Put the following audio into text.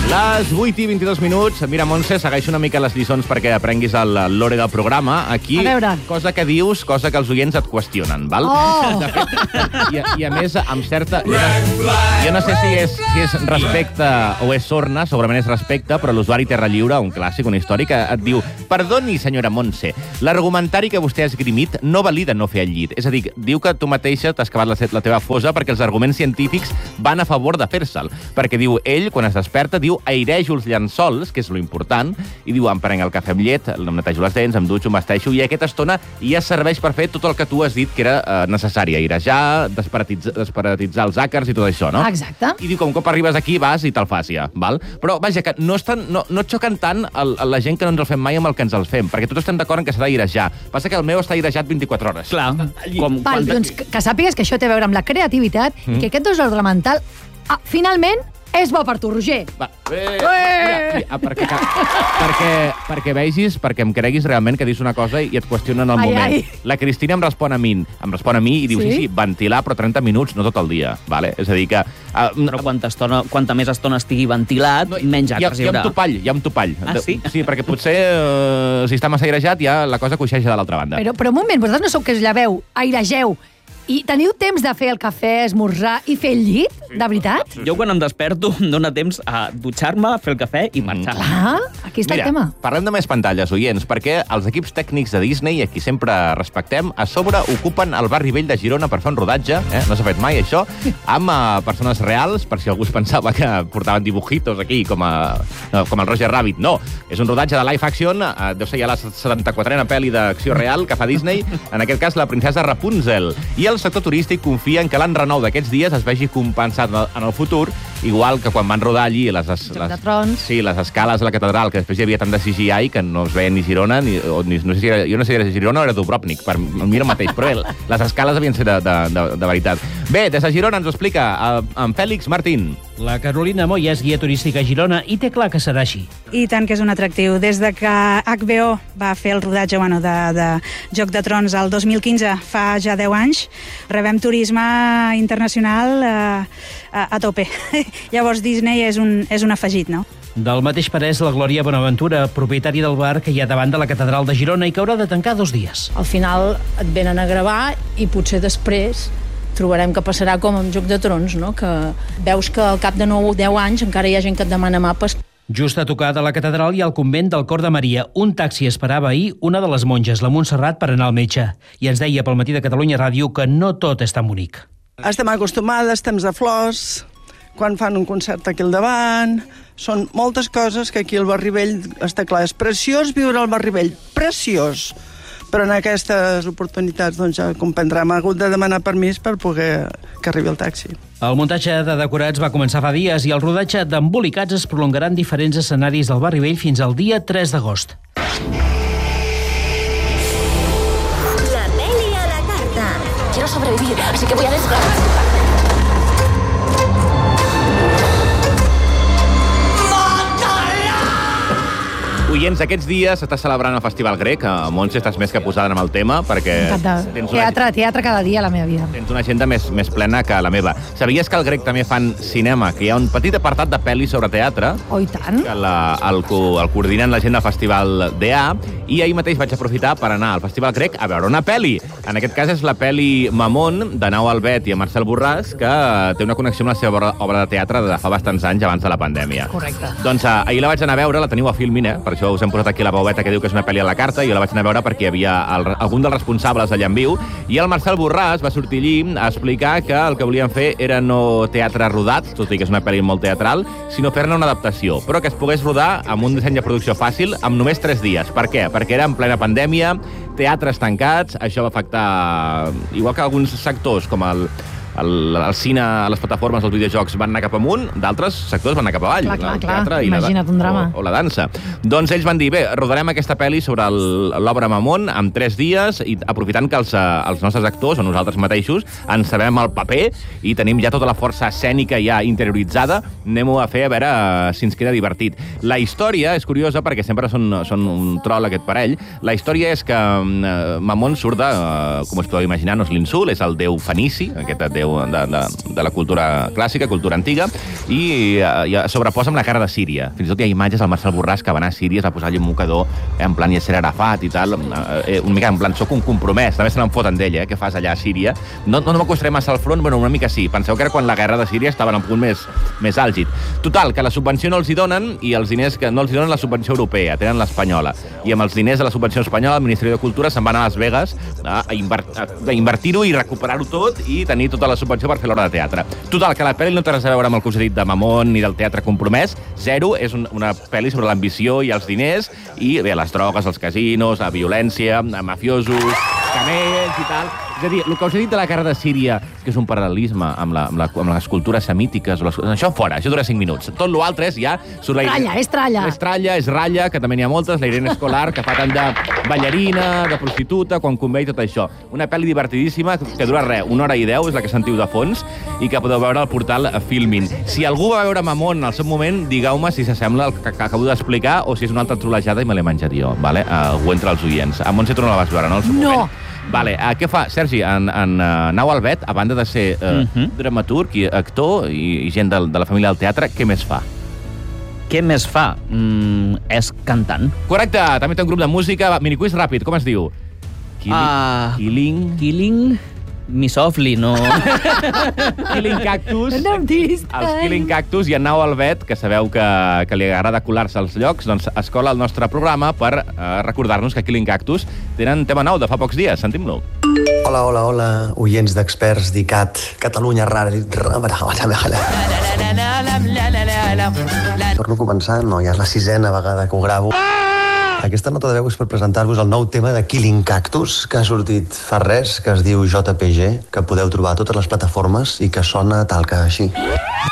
Les 8:22. Mira, Montse, segueixo una mica les lliçons perquè aprenguis el lore del programa. Aquí, cosa que dius, cosa que els oients et qüestionen, val? De fet, i a més, amb certa... Jo no sé si és respecte o és sorna, segurament és respecte, però l'usuari Terra Lliure, un clàssic, un històric, et diu: perdoni, senyora Montse, l'argumentari que vostè ha esgrimit no valida no fer el llit. És a dir, diu que tu mateixa t'has cavat la teva fosa perquè els arguments científics van a favor de fer-se'l. Perquè diu, ell, quan es desperta, diu, airejo els llençols, que és lo important, i diu, em prenc el cafè amb llet, em netejo les dents, em dutxo, em vesteixo, i aquesta estona ja serveix per fer tot el que tu has dit que era necessari, airejar, desparatitzar els àcars i tot això, no? Exacte. I diu, com cop arribes aquí, vas i te'l fas ja, val? Però, vaja, que no et xoquen tant la gent que no ens el fem mai amb el que ens els fem, perquè tots estem d'acord en que s'ha d'airejar. Passa que el meu està airejat 24 hores. Clar. Doncs que sàpigues que això té a veure amb la creativitat i que aquest desordre mental, finalment, és bo per tu, Roger. Va, perquè vegis, perquè em creguis realment que dius una cosa i et qüestionen el moment. La Cristina em respon a mi i diu, sí, ventilar, però 30 minuts, no tot el dia. Vale? És a dir que... Però quanta més estona estigui ventilat, menys acres hi haurà. Hi ha un topall. Ah, sí? Sí, perquè potser si està massa airejat ja la cosa coixeja de l'altra banda. Però un moment, vosaltres no sou que es lleveu, airegeu, i teniu temps de fer el cafè, esmorzar i fer el llit? De veritat? Jo quan em desperto em dóna temps a dutxar-me, fer el cafè i marxar. Clar, aquí està el tema. Parlem de més pantalles, oients, perquè els equips tècnics de Disney, a qui sempre respectem, a sobre ocupen el barri vell de Girona per fer un rodatge, no s'ha fet mai això, amb persones reals, per si algú es pensava que portaven dibujitos aquí, com el Roger Rabbit. No, és un rodatge de live action, deu ser ja la 74a pel·li d'acció real que fa Disney, en aquest cas la princesa Rapunzel. I el sector turístic confia en que l'enrenou d'aquests dies es vegi compensat en el futur, igual que quan van rodar allí les escales a la catedral, que després hi havia tant de CGI que no es veia ni Girona, jo no sé si era Girona o era Dubrovnik, per mi el mateix, però bé, les escales havien de ser de veritat. Bé, des de Girona ens ho explica en Fèlix Martín. La Carolina Moya és guia turística a Girona i té clar que serà així. I tant que és un atractiu. Des de que HBO va fer el rodatge de Joc de Trons el 2015, fa ja 10 anys, rebem turisme internacional a tope. Llavors Disney és un afegit, no? Del mateix parer és la Glòria Bonaventura, propietària del bar que hi ha davant de la catedral de Girona i que haurà de tancar 2 dies. Al final et venen a gravar i potser després trobarem que passarà com amb Joc de Trons, no? Que veus que al cap de 9 o 10 anys encara hi ha gent que et demana mapes. Just a tocar de la catedral hi ha el convent del Cor de Maria. Un taxi esperava ahir una de les monges, la Montserrat, per anar al metge. I ens deia pel Matí de Catalunya Ràdio que no tot és tan bonic. Estem acostumades, temps de flors, quan fan un concert aquí al davant... Són moltes coses que aquí al Barri Vell està clar. És preciós viure al Barri Vell, preciós. Però en aquestes oportunitats, doncs, ja comprendrem, ha hagut de demanar permís per poder que arribi el taxi. El muntatge de decorats va començar fa dies i el rodatge d'embolicats es prolongarà en diferents escenaris del Barri Vell fins al dia 3 d'agost. La peli a la carta. Quiero sobrevivir, así que voy a desgarrar. Oients, aquests dies s'està celebrant el Festival Grec. Montse, estàs més que posada en el tema, perquè... Teatre cada dia a la meva vida. Tens una agenda més plena que la meva. Sabies que al Grec també fan cinema, que hi ha un petit apartat de pel·lis sobre teatre? Oh, i tant. Que el coordinen la gent del Festival DA, i ahir mateix vaig aprofitar per anar al Festival Grec a veure una pel·li. En aquest cas és la pel·li Mamon, de Nau Albet i Marcel Borràs, que té una connexió amb la seva obra de teatre de fa bastants anys, abans de la pandèmia. Correcte. Doncs ahir la vaig anar a veure, la teniu a Filmin, per això us hem posat aquí la baueta que diu que és una pel·li a la carta, i jo la vaig anar a veure perquè hi havia algun dels responsables allà en viu, i el Marcel Borràs va sortir allí a explicar que el que volien fer era no teatre rodat, tot i que és una pel·li molt teatral, sinó fer-ne una adaptació, però que es pogués rodar amb un disseny de producció fàcil amb només 3 dies. Per què? Perquè era en plena pandèmia, teatres tancats, això va afectar, igual que alguns sectors com el cine, les plataformes, els videojocs van anar cap amunt, d'altres sectors van anar cap avall. Clar, imagina't un drama. O la dansa. Doncs ells van dir, bé, rodarem aquesta pel·li sobre l'obra Mamon en 3 dies, i aprofitant que els nostres actors, o nosaltres mateixos, en sabem el paper i tenim ja tota la força escènica ja interioritzada, anem-ho a fer a veure si ens queda divertit. La història és curiosa perquè sempre són un troll aquest parell. La història és que Mamon surt de, com us podeu imaginar, no és l'insult, és el déu fenici, aquest déu déu de la cultura clàssica, cultura antiga, i sobreposa amb la cara de Síria. Fins i tot hi ha imatges del Marcel Borràs que va anar a Síria, es va posar allà un mocador en plan Yasser Arafat i tal, una mica en plan, soc un compromès, també se n'en foten d'ell, què fas allà a Síria? No m'acostaré massa al front, bueno, una mica sí. Penseu que era quan la guerra de Síria estava en un punt més àlgid. Total, que la subvenció no els hi donen i els diners que no els hi donen la subvenció europea, tenen l'espanyola. I amb els diners de la subvenció espanyola, el Ministeri de Cultura se'n van a Las Vegas a invertir-ho i recuperar-ho tot i tenir tota la subvenció per fer l'obra de teatre. Total, que la pel·li no té res a veure amb el que us he dit de Mamón ni del teatre compromès, zero, és una pel·li sobre l'ambició i els diners i bé, les drogues, els casinos, la violència, mafiosos, camells i tal. És a dir, el que us he dit de la guerra de Síria, que és un paral·lelisme amb les cultures semítiques, això fora, això dura 5 minuts. Tot l'altre és ja... Tralla, és tralla. És tralla, és ratlla, que també n'hi ha moltes, la Irene Escolar, que fa tant de ballarina, de prostituta, quan convé i tot això. Una pel·li divertidíssima, que dura res, 1 hora i 10, és la que sentiu de fons, i que podeu veure al portal Filmin. Si algú va veure Mamón al seu moment, digueu-me si s'assembla al que acabo d'explicar o si és una altra trolejada i me l'he menjat jo, vale? Algú entre els oients. A Montse tu no la vas veure, no? No. Vale, què fa? Sergi, en Nau Albet, a banda de ser dramaturg i actor i gent de la família del teatre, què més fa? Què més fa? És cantant. Correcte, també té un grup de música. Miniquiz ràpid, com es diu? Killing... Misofli, no... Killing Cactus. No em diguis tant. Els Killing Cactus i en Nau Albet, que sabeu que li agrada colar-se als llocs, doncs escola el nostre programa per recordar-nos que Killing Cactus tenen tema nou de fa pocs dies. Sentim-lo. Hola, oients d'Experts d'ICAT, Catalunya Ràdio. Torno a començar, no, ja és la 6a vegada que ho gravo. Aquesta nota de veu és per presentar-vos el nou tema de Killing Cactus, que ha sortit fa res, que es diu JPG, que podeu trobar a totes les plataformes i que sona tal que així.